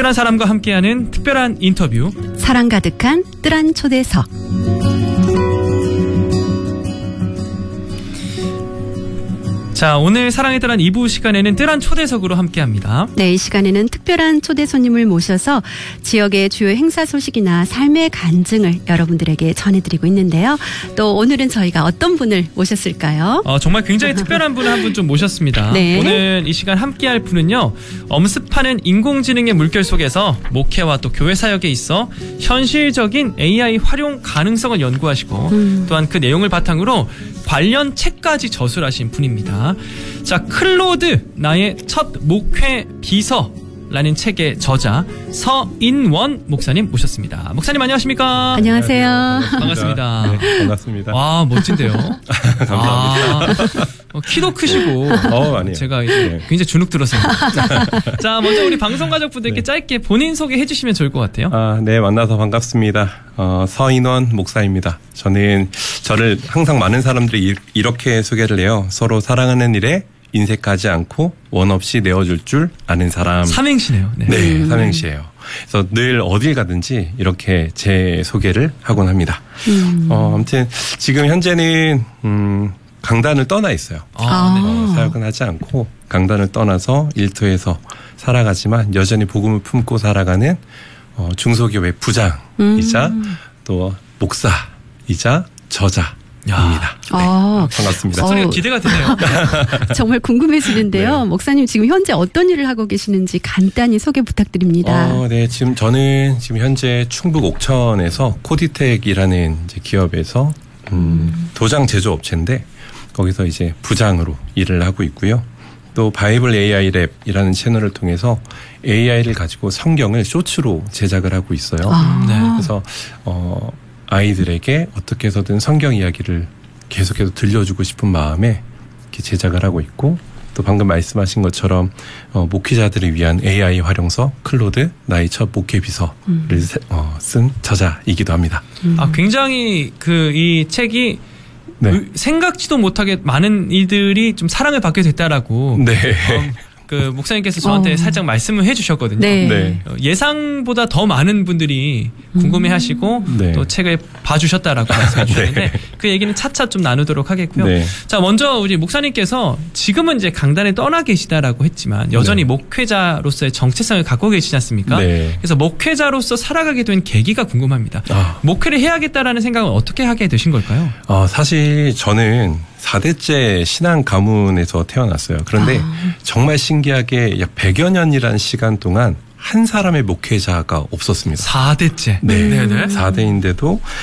특별한 사람과 함께하는 특별한 인터뷰. 사랑 가득한 뜰한 초대석. 자, 오늘 사랑에 따른 2부 시간에는 뜰한 초대석으로 함께합니다. 네, 이 시간에는 특별한 초대 손님을 모셔서 지역의 주요 행사 소식이나 삶의 간증을 여러분들에게 전해드리고 있는데요. 또 오늘은 저희가 어떤 분을 모셨을까요? 정말 굉장히 특별한 분을 한 분 좀 모셨습니다. 네. 오늘 이 시간 함께할 분은요, 엄습하는 인공지능의 물결 속에서 목회와 또 교회 사역에 있어 현실적인 AI 활용 가능성을 연구하시고 또한 그 내용을 바탕으로 관련 책까지 저술하신 분입니다. 자, 클로드 나의 첫 목회 비서라는 책의 저자 서인원 목사님 모셨습니다. 목사님 안녕하십니까? 안녕하세요. 반갑습니다. 네, 반갑습니다. 와, 멋진데요. 감사합니다. 키도 크시고 아니에요. 제가 이제 굉장히 주눅 들었어요. 자, 먼저 우리 방송 가족분들께 짧게 본인 소개해 주시면 좋을 것 같아요. 네, 만나서 반갑습니다. 서인원 목사입니다. 저를 항상 많은 사람들이 이렇게 소개를 해요. 서로 사랑하는 일에 인색하지 않고 원 없이 내어줄 줄 아는 사람. 삼행시네요. 네, 삼행시예요. 그래서 늘 어딜 가든지 이렇게 제 소개를 하곤 합니다. 아무튼 지금 현재는 강단을 떠나 있어요. 사역은 하지 않고 강단을 떠나서 일터에서 살아가지만 여전히 복음을 품고 살아가는 중소기업의 부장이자 또 목사이자 저자입니다. 네, 반갑습니다. 소리가 기대가 되네요. 정말 궁금해지는데요. 네. 목사님 지금 현재 어떤 일을 하고 계시는지 간단히 소개 부탁드립니다. 네, 저는 지금 현재 충북 옥천에서 코디텍이라는 이제 기업에서 도장 제조업체인데 거기서 이제 부장으로 일을 하고 있고요. 또 바이블 AI 랩이라는 채널을 통해서 AI를 가지고 성경을 쇼츠로 제작을 하고 있어요. 네. 그래서 아이들에게 어떻게 해서든 성경 이야기를 계속해서 들려주고 싶은 마음에 이렇게 제작을 하고 있고, 또 방금 말씀하신 것처럼 목회자들을 위한 AI 활용서 클로드 나의 첫 목회 비서를 쓴 저자이기도 합니다. 굉장히 이 책이 네. 생각지도 못하게 많은 이들이 좀 사랑을 받게 됐다라고. 네. 목사님께서 저한테 살짝 말씀을 해주셨거든요. 네. 네. 예상보다 더 많은 분들이 궁금해하시고 네. 또 책을 봐주셨다라고 말씀해 주셨는데 네. 그 얘기는 차차 좀 나누도록 하겠고요. 네. 자, 먼저 우리 목사님께서 지금은 이제 강단에 떠나 계시다라고 했지만 여전히 네. 목회자로서의 정체성을 갖고 계시지 않습니까? 네. 그래서 목회자로서 살아가게 된 계기가 궁금합니다. 목회를 해야겠다라는 생각은 어떻게 하게 되신 걸까요? 사실 저는 4대째 신앙 가문에서 태어났어요. 그런데 정말 신기하게 약 100여 년이라는 시간 동안 한 사람의 목회자가 없었습니다. 4대째. 네. 네네. 4대인데도